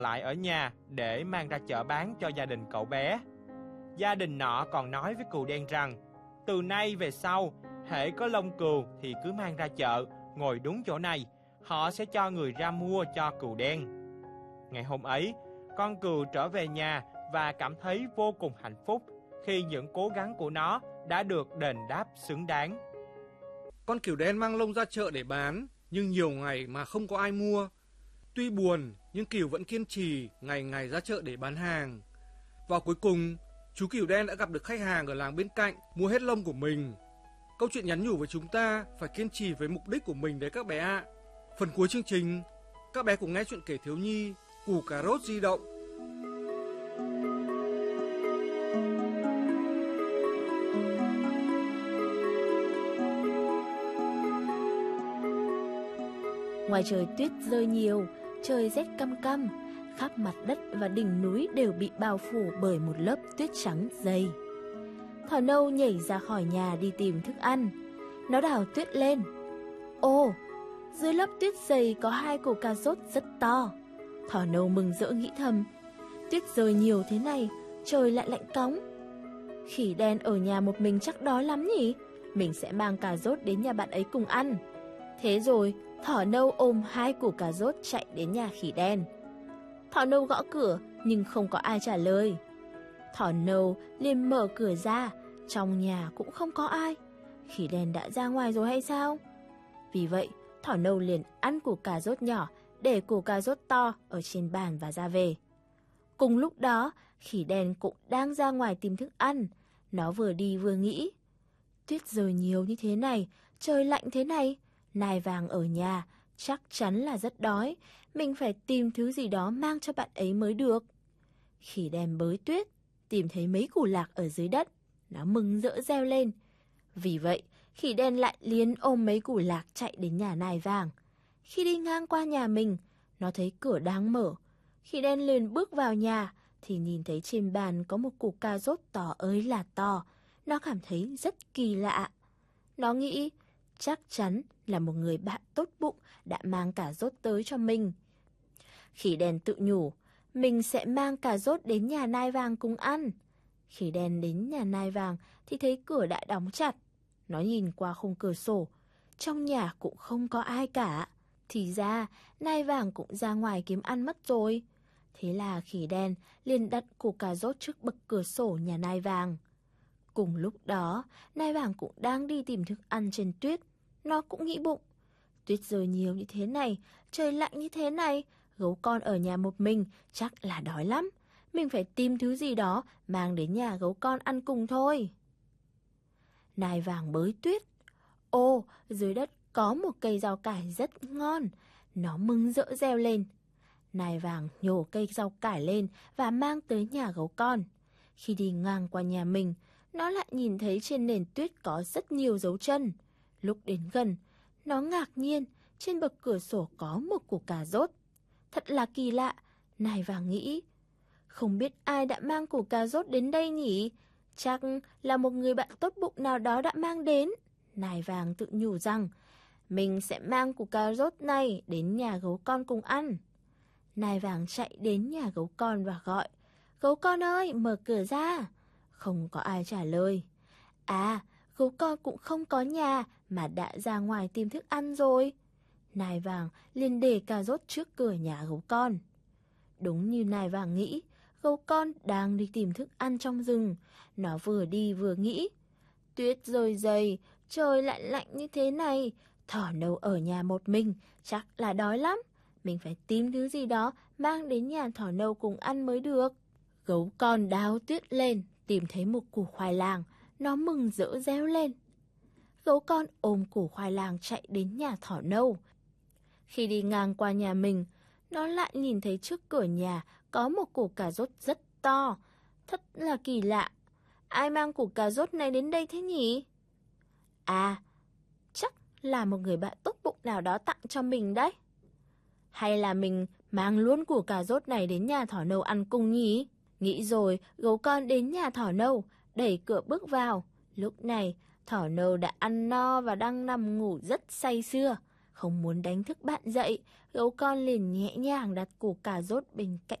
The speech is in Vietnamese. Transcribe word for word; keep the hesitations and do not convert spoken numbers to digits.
lại ở nhà để mang ra chợ bán cho gia đình cậu bé. Gia đình nọ còn nói với cừu đen rằng, từ nay về sau, hễ có lông cừu thì cứ mang ra chợ, ngồi đúng chỗ này, họ sẽ cho người ra mua cho cừu đen. Ngày hôm ấy, con cừu trở về nhà và cảm thấy vô cùng hạnh phúc khi những cố gắng của nó đã được đền đáp xứng đáng. Con cừu đen mang lông ra chợ để bán, nhưng nhiều ngày mà không có ai mua. Tuy buồn, nhưng cừu vẫn kiên trì ngày ngày ra chợ để bán hàng. Và cuối cùng, chú cừu đen đã gặp được khách hàng ở làng bên cạnh mua hết lông của mình. Câu chuyện nhắn nhủ với chúng ta phải kiên trì với mục đích của mình đấy các bé ạ. Phần cuối chương trình, các bé cùng nghe chuyện kể thiếu nhi Củ Cà Rốt Di Động. Ngoài trời tuyết rơi nhiều, trời rét căm căm, khắp mặt đất và đỉnh núi đều bị bao phủ bởi một lớp tuyết trắng dày. Thỏ nâu nhảy ra khỏi nhà đi tìm thức ăn. Nó đào tuyết lên. Ồ, dưới lớp tuyết dày có hai củ cà rốt rất to. Thỏ nâu mừng rỡ nghĩ thầm, tuyết rơi nhiều thế này, trời lại lạnh cóng. Khỉ đen ở nhà một mình chắc đói lắm nhỉ? Mình sẽ mang cà rốt đến nhà bạn ấy cùng ăn. Thế rồi, thỏ nâu ôm hai củ cà rốt chạy đến nhà khỉ đen. Thỏ nâu gõ cửa nhưng không có ai trả lời. Thỏ nâu liền mở cửa ra, trong nhà cũng không có ai. Khỉ đen đã ra ngoài rồi hay sao? Vì vậy, thỏ nâu liền ăn củ cà rốt nhỏ, để củ cà rốt to ở trên bàn và ra về. Cùng lúc đó, khỉ đen cũng đang ra ngoài tìm thức ăn. Nó vừa đi vừa nghĩ, tuyết rơi nhiều như thế này, trời lạnh thế này, nai vàng ở nhà, chắc chắn là rất đói. Mình phải tìm thứ gì đó mang cho bạn ấy mới được. Khỉ đen bới tuyết, tìm thấy mấy củ lạc ở dưới đất. Nó mừng rỡ reo lên. Vì vậy, khỉ đen lại liền ôm mấy củ lạc chạy đến nhà nai vàng. Khi đi ngang qua nhà mình, nó thấy cửa đang mở. Khỉ đen liền bước vào nhà, thì nhìn thấy trên bàn có một củ cà rốt to ơi là to. Nó cảm thấy rất kỳ lạ. Nó nghĩ, chắc chắn là một người bạn tốt bụng đã mang cà rốt tới cho mình. Khỉ đen tự nhủ, mình sẽ mang cà rốt đến nhà nai vàng cùng ăn. Khỉ đen đến nhà nai vàng thì thấy cửa đã đóng chặt. Nó nhìn qua khung cửa sổ, trong nhà cũng không có ai cả. Thì ra, nai vàng cũng ra ngoài kiếm ăn mất rồi. Thế là khỉ đen liền đặt củ cà rốt trước bậc cửa sổ nhà nai vàng. Cùng lúc đó, nai vàng cũng đang đi tìm thức ăn trên tuyết. Nó cũng nghĩ bụng, tuyết rơi nhiều như thế này, trời lạnh như thế này, gấu con ở nhà một mình chắc là đói lắm. Mình phải tìm thứ gì đó mang đến nhà gấu con ăn cùng thôi. Nai vàng bới tuyết. Ồ, dưới đất có một cây rau cải rất ngon. Nó mừng rỡ reo lên. Nai vàng nhổ cây rau cải lên và mang tới nhà gấu con. Khi đi ngang qua nhà mình, nó lại nhìn thấy trên nền tuyết có rất nhiều dấu chân. Lúc đến gần, nó ngạc nhiên trên bậc cửa sổ có một củ cà rốt. Thật là kỳ lạ, nai vàng nghĩ. Không biết ai đã mang củ cà rốt đến đây nhỉ? Chắc là một người bạn tốt bụng nào đó đã mang đến. Nai vàng tự nhủ rằng, mình sẽ mang củ cà rốt này đến nhà gấu con cùng ăn. Nai vàng chạy đến nhà gấu con và gọi, gấu con ơi, mở cửa ra. Không có ai trả lời. À, gấu con cũng không có nhà mà đã ra ngoài tìm thức ăn rồi. Nai vàng liền để cà rốt trước cửa nhà gấu con. Đúng như nai vàng nghĩ, gấu con đang đi tìm thức ăn trong rừng. Nó vừa đi vừa nghĩ, tuyết rơi dày, trời lại lạnh như thế này, thỏ nâu ở nhà một mình chắc là đói lắm. Mình phải tìm thứ gì đó mang đến nhà thỏ nâu cùng ăn mới được. Gấu con đào tuyết lên, tìm thấy một củ khoai lang. Nó mừng rỡ reo lên. Gấu con ôm củ khoai lang chạy đến nhà thỏ nâu. Khi đi ngang qua nhà mình, nó lại nhìn thấy trước cửa nhà có một củ cà rốt rất to. Thật là kỳ lạ. Ai mang củ cà rốt này đến đây thế nhỉ? À, chắc là một người bạn tốt bụng nào đó tặng cho mình đấy. Hay là mình mang luôn củ cà rốt này đến nhà thỏ nâu ăn cùng nhỉ? Nghĩ rồi, gấu con đến nhà thỏ nâu, đẩy cửa bước vào. Lúc này, thỏ nâu đã ăn no và đang nằm ngủ rất say sưa. Không muốn đánh thức bạn dậy, Gấu con liền nhẹ nhàng đặt củ cà rốt bên cạnh